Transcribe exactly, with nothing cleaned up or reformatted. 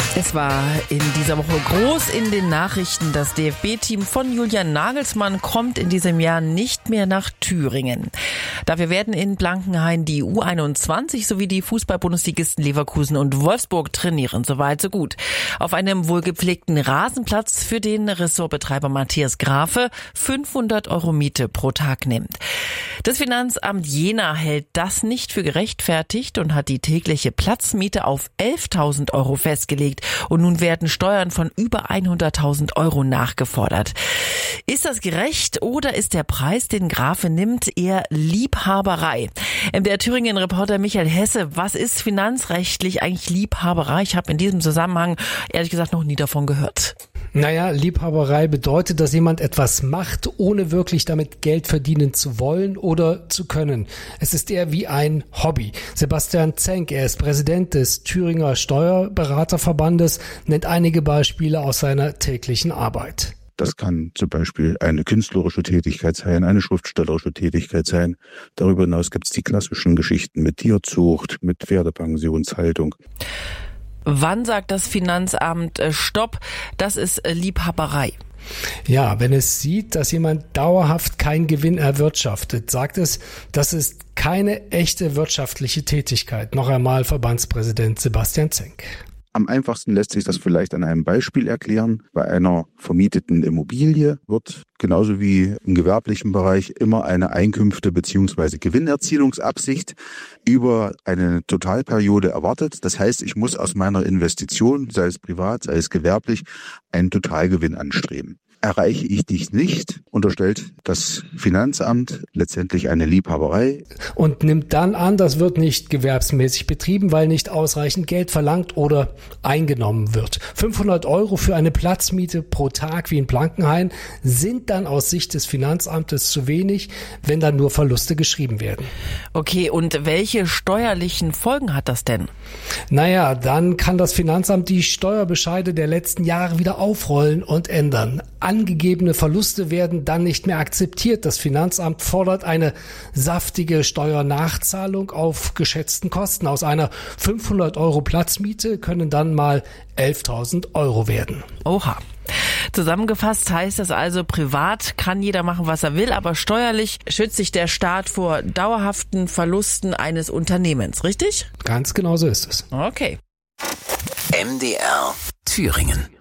Es war in dieser Woche groß in den Nachrichten. Das D F B-Team von Julian Nagelsmann kommt in diesem Jahr nicht mehr nach Thüringen. Dafür werden in Blankenhain die U einundzwanzig sowie die Fußball-Bundesligisten Leverkusen und Wolfsburg trainieren. Soweit so gut. Auf einem wohlgepflegten Rasenplatz, für den Ressortbetreiber Matthias Grafe fünfhundert Euro Miete pro Tag nimmt. Das Finanzamt Jena hält das nicht für gerechtfertigt und hat die tägliche Platzmiete auf elftausend Euro festgelegt. Und nun werden Steuern von über hunderttausend Euro nachgefordert. Ist das gerecht oder ist der Preis, den Grafe nimmt, eher Liebhaberei? Der Thüringen-Reporter Michael Hesse, was ist finanzrechtlich eigentlich Liebhaberei? Ich habe in diesem Zusammenhang ehrlich gesagt noch nie davon gehört. Naja, Liebhaberei bedeutet, dass jemand etwas macht, ohne wirklich damit Geld verdienen zu wollen oder zu können. Es ist eher wie ein Hobby. Sebastian Zenk, er ist Präsident des Thüringer Steuerberaterverbandes, nennt einige Beispiele aus seiner täglichen Arbeit. Das kann zum Beispiel eine künstlerische Tätigkeit sein, eine schriftstellerische Tätigkeit sein. Darüber hinaus gibt es die klassischen Geschichten mit Tierzucht, mit Pferdepensionshaltung. Wann sagt das Finanzamt äh, Stopp? Das ist äh, Liebhaberei. Ja, wenn es sieht, dass jemand dauerhaft keinen Gewinn erwirtschaftet, sagt es, das ist keine echte wirtschaftliche Tätigkeit. Noch einmal Verbandspräsident Sebastian Zenk. Am einfachsten lässt sich das vielleicht an einem Beispiel erklären. Bei einer vermieteten Immobilie wird genauso wie im gewerblichen Bereich immer eine Einkünfte- bzw. Gewinnerzielungsabsicht über eine Totalperiode erwartet. Das heißt, ich muss aus meiner Investition, sei es privat, sei es gewerblich, einen Totalgewinn anstreben. Erreiche ich dies nicht, unterstellt das Finanzamt letztendlich eine Liebhaberei. Und nimmt dann an, das wird nicht gewerbsmäßig betrieben, weil nicht ausreichend Geld verlangt oder eingenommen wird. fünfhundert Euro für eine Platzmiete pro Tag wie in Blankenhain sind dann aus Sicht des Finanzamtes zu wenig, wenn dann nur Verluste geschrieben werden. Okay, und welche steuerlichen Folgen hat das denn? Naja, dann kann das Finanzamt die Steuerbescheide der letzten Jahre wieder aufrollen und ändern. Angegebene Verluste werden dann nicht mehr akzeptiert. Das Finanzamt fordert eine saftige Steuernachzahlung auf geschätzten Kosten. Aus einer fünfhundert Euro Platzmiete können dann mal elftausend Euro werden. Oha. Zusammengefasst heißt das also, privat kann jeder machen, was er will, aber steuerlich schützt sich der Staat vor dauerhaften Verlusten eines Unternehmens, richtig? Ganz genau so ist es. Okay. M D R Thüringen.